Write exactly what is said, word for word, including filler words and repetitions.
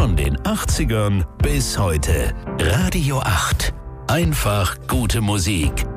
Von den achtzigern bis heute. Radio acht. Einfach gute Musik.